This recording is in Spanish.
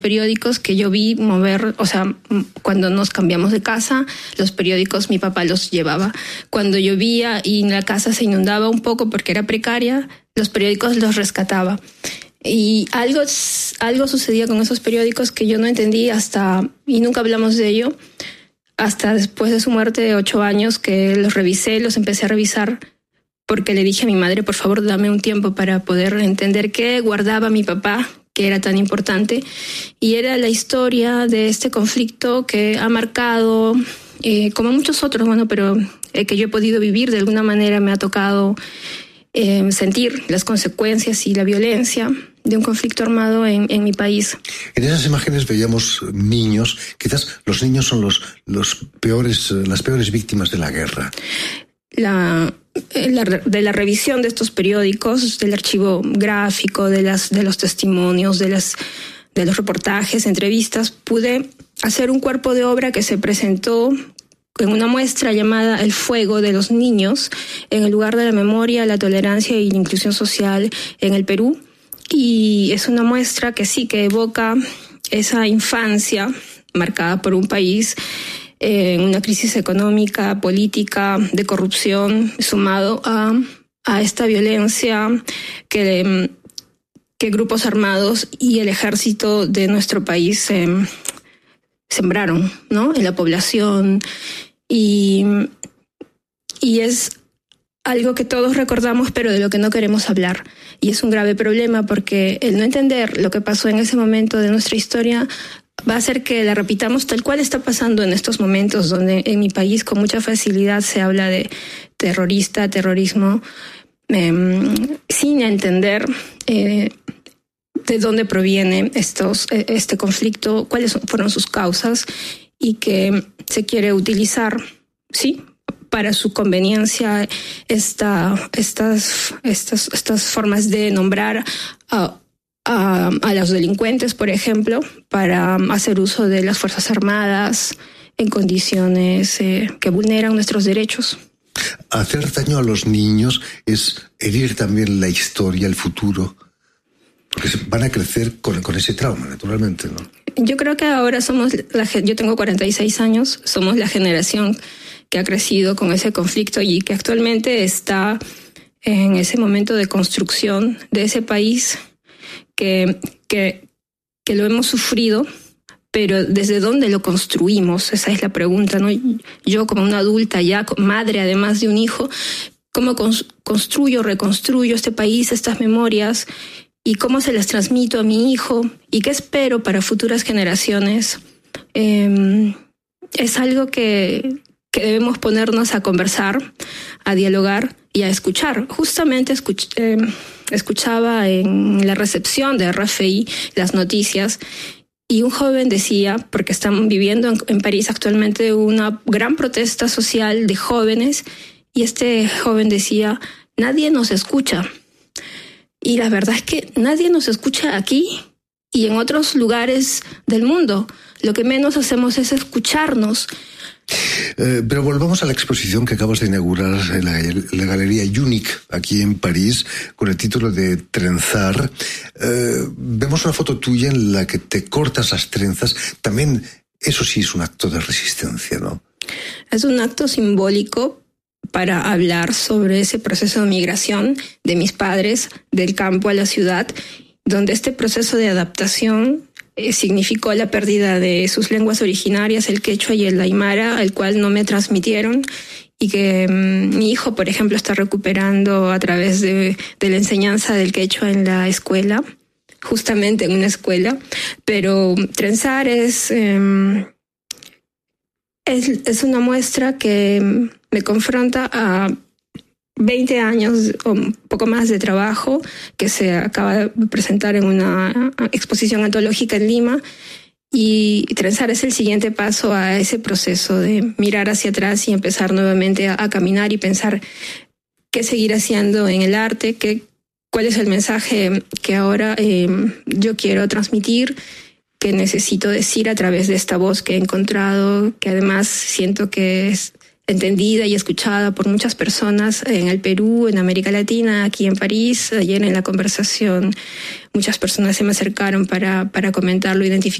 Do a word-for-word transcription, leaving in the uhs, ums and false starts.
periódicos que yo vi mover, o sea, cuando nos cambiamos de casa, los periódicos mi papá los llevaba. Cuando llovía y la casa se inundaba un poco porque era precaria, los periódicos los rescataba. Y algo, algo sucedía con esos periódicos que yo no entendí hasta, y nunca hablamos de ello, hasta después de su muerte de ocho años que los revisé, los empecé a revisar porque le dije a mi madre, por favor, dame un tiempo para poder entender qué guardaba mi papá, que era tan importante, y era la historia de este conflicto que ha marcado, eh, como muchos otros, bueno, pero eh, que yo he podido vivir, de alguna manera me ha tocado eh, sentir las consecuencias y la violencia de un conflicto armado en, en mi país. En esas imágenes veíamos niños, quizás los niños son los, los peores, las peores víctimas de la guerra. La, la, de la revisión de estos periódicos, del archivo gráfico, de, las, de los testimonios, de, las, de los reportajes, entrevistas, pude hacer un cuerpo de obra que se presentó en una muestra llamada El Fuego de los Niños, en el lugar de la memoria, la tolerancia y la inclusión social en el Perú. Y es una muestra que sí, que evoca esa infancia marcada por un país en una crisis económica, política, de corrupción, sumado a, a esta violencia que, que grupos armados y el ejército de nuestro país eh, sembraron, ¿no?, en la población. Y, y es algo que todos recordamos, pero de lo que no queremos hablar. Y es un grave problema porque el no entender lo que pasó en ese momento de nuestra historia va a hacer que la repitamos tal cual está pasando en estos momentos, donde en mi país con mucha facilidad se habla de terrorista, terrorismo, eh, sin entender eh, de dónde proviene estos, este conflicto, cuáles fueron sus causas, y que se quiere utilizar, sí, para su conveniencia esta, estas, estas, estas formas de nombrar a A, a los delincuentes, por ejemplo, para hacer uso de las Fuerzas Armadas en condiciones eh, que vulneran nuestros derechos. Hacer daño a los niños es herir también la historia, el futuro, porque van a crecer con, con ese trauma, naturalmente, ¿no? Yo creo que ahora somos, la, yo tengo cuarenta y seis años, somos la generación que ha crecido con ese conflicto y que actualmente está en ese momento de construcción de ese país que, que, que lo hemos sufrido, pero ¿desde dónde lo construimos? Esa es la pregunta, ¿no? Yo como una adulta ya, madre además de un hijo, ¿cómo construyo, reconstruyo este país, estas memorias? ¿Y cómo se las transmito a mi hijo? ¿Y qué espero para futuras generaciones? Eh, es algo que, que debemos ponernos a conversar, a dialogar y a escuchar. Justamente escuch, eh, escuchaba en la recepción de R F I las noticias y un joven decía, porque están viviendo en, en París actualmente una gran protesta social de jóvenes, y este joven decía, nadie nos escucha. Y la verdad es que nadie nos escucha aquí y en otros lugares del mundo. Lo que menos hacemos es escucharnos. Eh, pero volvamos a la exposición que acabas de inaugurar en la, la Galería Unique, aquí en París, con el título de Trenzar. Eh, vemos una foto tuya en la que te cortas las trenzas. También eso sí es un acto de resistencia, ¿no? Es un acto simbólico para hablar sobre ese proceso de migración de mis padres del campo a la ciudad, donde este proceso de adaptación eh, significó la pérdida de sus lenguas originarias, el quechua y el aymara, el cual no me transmitieron, y que mmm, mi hijo, por ejemplo, está recuperando a través de, de la enseñanza del quechua en la escuela, justamente en una escuela. Pero trenzar es, eh, es, es una muestra que me confronta a veinte años o un poco más de trabajo que se acaba de presentar en una exposición antológica en Lima, y trenzar es el siguiente paso a ese proceso de mirar hacia atrás y empezar nuevamente a, a caminar y pensar qué seguir haciendo en el arte, qué, cuál es el mensaje que ahora eh, yo quiero transmitir, que necesito decir a través de esta voz que he encontrado, que además siento que es entendida y escuchada por muchas personas en el Perú, en América Latina, aquí en París. Ayer en la conversación muchas personas se me acercaron para, para comentarlo, identificar